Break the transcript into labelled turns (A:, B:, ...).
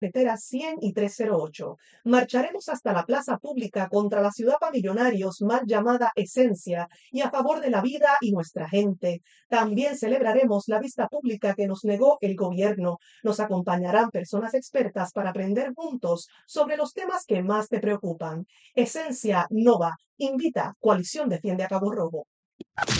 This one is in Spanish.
A: carretera 100 y 308. Marcharemos hasta la plaza pública contra la ciudad para millonarios mal llamada Esencia y a favor de la vida y nuestra gente. También celebraremos la vista pública que nos negó el gobierno. Nos acompañarán personas expertas para aprender juntos sobre los temas que más te preocupan. Esencia Nova invita Coalición Defiende a Cabo Rojo.